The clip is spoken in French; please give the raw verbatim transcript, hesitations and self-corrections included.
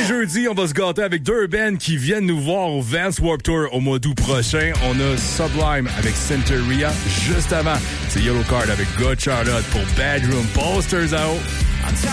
c'est jeudi, on va se gâter avec deux bands qui viennent nous voir au Vans Warped Tour au mois d'août prochain. On a Sublime avec Centuria. Juste avant, c'est Yellow Card avec God Charlotte pour Bedroom Posters out.